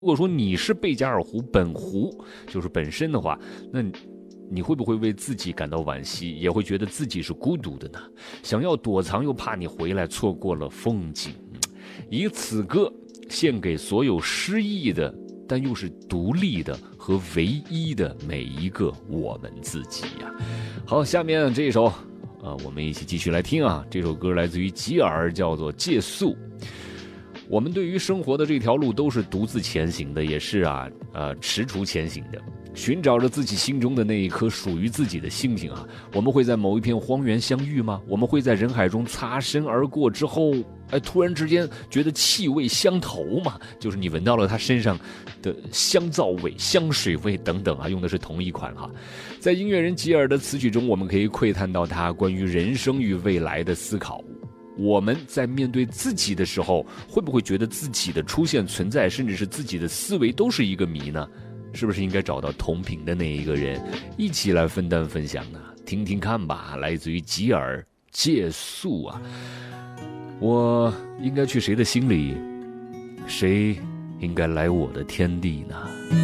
如果说你是贝加尔湖本湖，就是本身的话，那你会不会为自己感到惋惜，也会觉得自己是孤独的呢？想要躲藏，又怕你回来错过了风景。以此歌献给所有失意的，但又是独立的和唯一的每一个我们自己呀。好，下面这一首我们一起继续来听啊。这首歌来自于吉尔，叫做《借宿》。我们对于生活的这条路都是独自前行的，也是踟蹰前行的，寻找着自己心中的那一颗属于自己的星星啊。我们会在某一片荒原相遇吗？我们会在人海中擦身而过之后，突然之间觉得气味相投嘛，就是你闻到了他身上的香皂味、香水味等等啊，用的是同一款哈。在音乐人吉尔的词曲中，我们可以窥探到他关于人生与未来的思考。我们在面对自己的时候，会不会觉得自己的出现、存在，甚至是自己的思维都是一个谜呢？是不是应该找到同频的那一个人，一起来分担分享呢？听听看吧，来自于吉尔，借宿啊。我应该去谁的心里，谁应该来我的天地呢？